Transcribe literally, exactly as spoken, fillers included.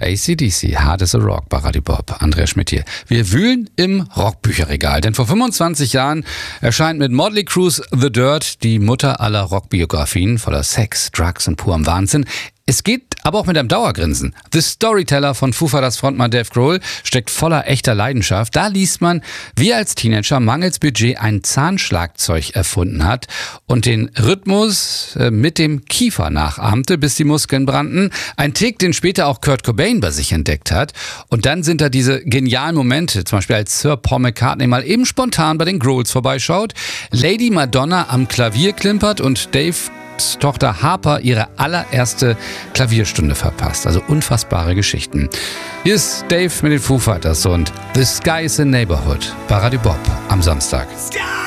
A C D C, Hard as a Rock bei Radio Bob. Andrea Schmidt hier. Wir wühlen im Rockbücherregal, denn vor fünfundzwanzig Jahren erscheint mit Motley Crue's The Dirt die Mutter aller Rockbiografien voller Sex, Drugs und purem Wahnsinn. Es geht aber auch mit einem Dauergrinsen. The Storyteller von Foo Fighters Frontmann Dave Grohl steckt voller echter Leidenschaft. Da liest man, wie er als Teenager mangels Budget ein Zahnschlagzeug erfunden hat und den Rhythmus mit dem Kiefer nachahmte, bis die Muskeln brannten. Ein Tick, den später auch Kurt Cobain bei sich entdeckt hat. Und dann sind da diese genialen Momente, zum Beispiel als Sir Paul McCartney mal eben spontan bei den Grohls vorbeischaut, Lady Madonna am Klavier klimpert und Dave Tochter Harper ihre allererste Klavierstunde verpasst. Also unfassbare Geschichten. Hier ist Dave mit den Foo Fighters und The Sky is the Neighborhood bei Radio Bob am Samstag.